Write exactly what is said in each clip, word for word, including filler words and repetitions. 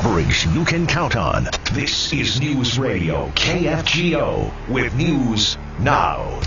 coverage you can count on. This is News Radio K F G O with News Now.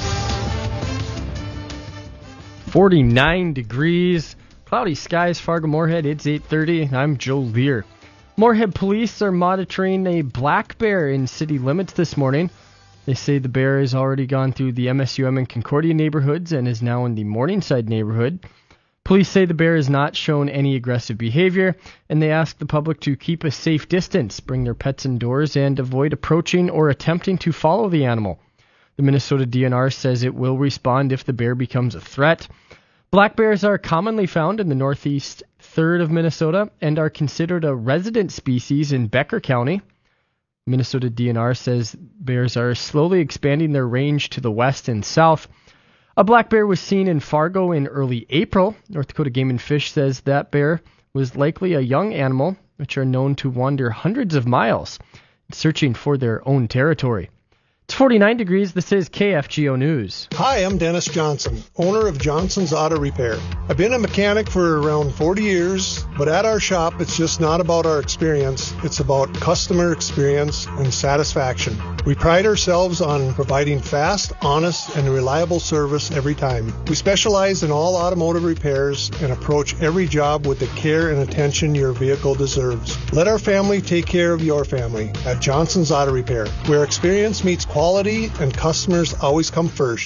forty-nine degrees, cloudy skies, Fargo-Moorhead. It's eight thirty. I'm Joe Lear. Moorhead police are monitoring a black bear in city limits this morning. They say the bear has already gone through the M S U M and Concordia neighborhoods and is now in the Morningside neighborhood. Police say the bear has not shown any aggressive behavior, and they ask the public to keep a safe distance, bring their pets indoors, and avoid approaching or attempting to follow the animal. The Minnesota D N R says it will respond if the bear becomes a threat. Black bears are commonly found in the northeast third of Minnesota and are considered a resident species in Becker County. Minnesota D N R says bears are slowly expanding their range to the west and south. A black bear was seen in Fargo in early April. North Dakota Game and Fish says that bear was likely a young animal, which are known to wander hundreds of miles, searching for their own territory. It's forty-nine degrees. This is K F G O News. Hi, I'm Dennis Johnson, owner of Johnson's Auto Repair. I've been a mechanic for around forty years, but at our shop, it's just not about our experience. It's about customer experience and satisfaction. We pride ourselves on providing fast, honest, and reliable service every time. We specialize in all automotive repairs and approach every job with the care and attention your vehicle deserves. Let our family take care of your family at Johnson's Auto Repair, where experience meets quality and customers always come first.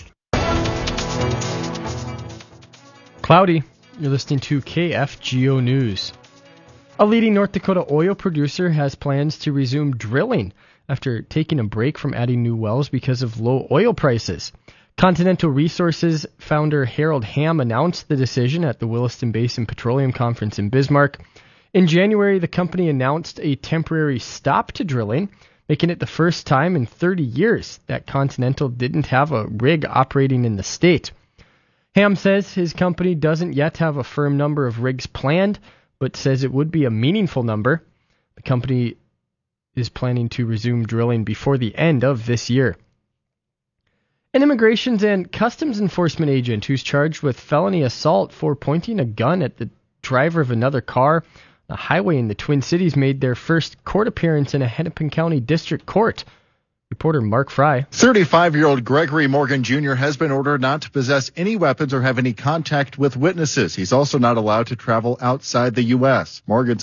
Cloudy. You're listening to K F G O News. A leading North Dakota oil producer has plans to resume drilling after taking a break from adding new wells because of low oil prices. Continental Resources founder Harold Hamm announced the decision at the Williston Basin Petroleum Conference in Bismarck. In January, the company announced a temporary stop to drilling, making it the first time in thirty years that Continental didn't have a rig operating in the state. Hamm says his company doesn't yet have a firm number of rigs planned, but says it would be a meaningful number. The company is planning to resume drilling before the end of this year. An Immigrations and Customs Enforcement agent who's charged with felony assault for pointing a gun at the driver of another car on a highway in the Twin Cities made their first court appearance in a Hennepin County District Court. Reporter Mark Fry. thirty-five-year-old Gregory Morgan Junior has been ordered not to possess any weapons or have any contact with witnesses. He's also not allowed to travel outside the U S. Morgan's